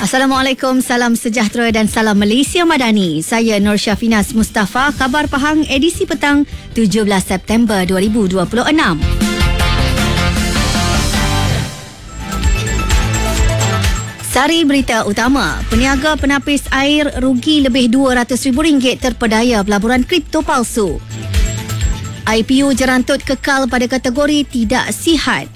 Assalamualaikum, salam sejahtera dan salam Malaysia Madani. Saya Nur Syafinas Mustafa, Khabar Pahang edisi petang 17 September 2026. Sari berita utama, peniaga penapis air rugi lebih RM200,000 terpedaya pelaburan kripto palsu. IPU jerantut kekal pada kategori tidak sihat.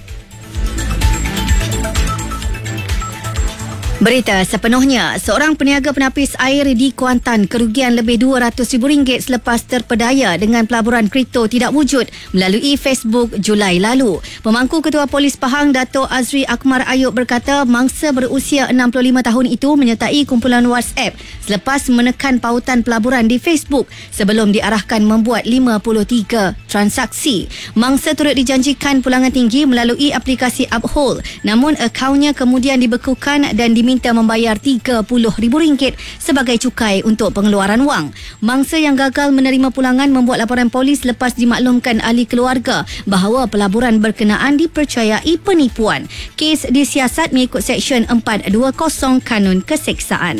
Berita sepenuhnya, seorang peniaga penapis air di Kuantan kerugian lebih RM200,000 selepas terpedaya dengan pelaburan kripto tidak wujud melalui Facebook Julai lalu. Pemangku Ketua Polis Pahang, Dato' Azri Akmar Ayub berkata mangsa berusia 65 tahun itu menyertai kumpulan WhatsApp selepas menekan pautan pelaburan di Facebook sebelum diarahkan membuat 53 transaksi. Mangsa turut dijanjikan pulangan tinggi melalui aplikasi Uphold, namun akaunnya kemudian dibekukan dan diminta membayar RM30,000 sebagai cukai untuk pengeluaran wang. Mangsa yang gagal menerima pulangan membuat laporan polis lepas dimaklumkan ahli keluarga bahawa pelaburan berkenaan dipercayai penipuan. Kes disiasat mengikut Seksyen 420 Kanun Keseksaan.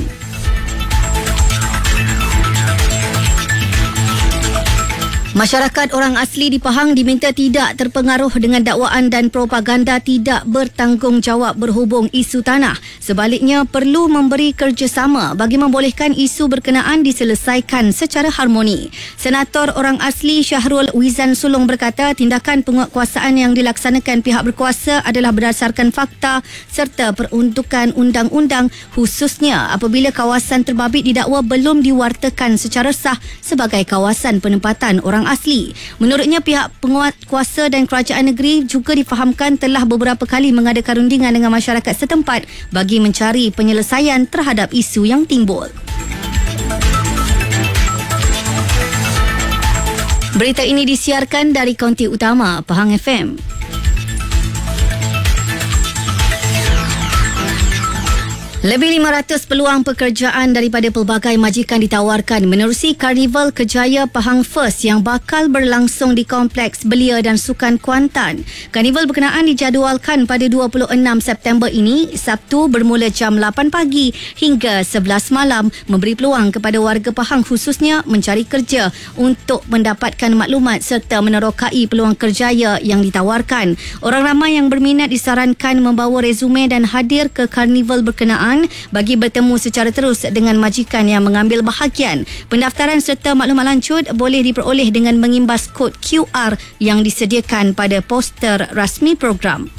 Masyarakat orang asli di Pahang diminta tidak terpengaruh dengan dakwaan dan propaganda tidak bertanggungjawab berhubung isu tanah. Sebaliknya, perlu memberi kerjasama bagi membolehkan isu berkenaan diselesaikan secara harmoni. Senator orang asli Syahrul Wizan Sulong berkata tindakan penguatkuasaan yang dilaksanakan pihak berkuasa adalah berdasarkan fakta serta peruntukan undang-undang, khususnya apabila kawasan terbabit didakwa belum diwartakan secara sah sebagai kawasan penempatan orang asli. Menurutnya, pihak penguatkuasa dan kerajaan negeri juga difahamkan telah beberapa kali mengadakan rundingan dengan masyarakat setempat bagi mencari penyelesaian terhadap isu yang timbul. Berita ini disiarkan dari Kaunti Utama Pahang FM. Lebih 500 peluang pekerjaan daripada pelbagai majikan ditawarkan menerusi Karnival Kejaya Pahang First yang bakal berlangsung di Kompleks Belia dan Sukan Kuantan. Karnival berkenaan dijadualkan pada 26 September ini, Sabtu bermula jam 8 pagi hingga 11 malam, memberi peluang kepada warga Pahang khususnya mencari kerja untuk mendapatkan maklumat serta menerokai peluang kerjaya yang ditawarkan. Orang ramai yang berminat disarankan membawa resume dan hadir ke karnival berkenaan bagi bertemu secara terus dengan majikan yang mengambil bahagian. Pendaftaran serta maklumat lanjut boleh diperoleh dengan mengimbas kod QR yang disediakan pada poster rasmi program.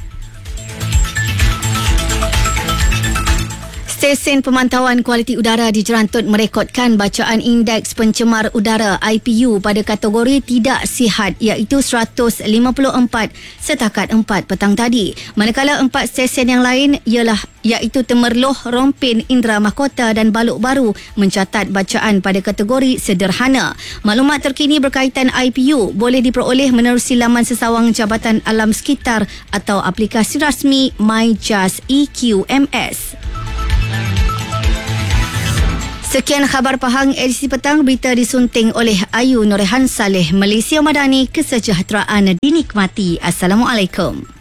Stesen Pemantauan Kualiti Udara dijerantut merekodkan bacaan Indeks Pencemar Udara IPU pada kategori tidak sihat iaitu 154 setakat 4 petang tadi. Manakala 4 stesen yang lain iaitu Temerloh, Rompin, Indra Mahkota dan Balok Baru mencatat bacaan pada kategori sederhana. Maklumat terkini berkaitan IPU boleh diperoleh menerusi laman sesawang Jabatan Alam Sekitar atau aplikasi rasmi MyJust EQMS. Sekian Khabar Pahang edisi petang, berita disunting oleh Ayu Norehan Saleh. Malaysia Madani, kesejahteraan dinikmati. Assalamualaikum.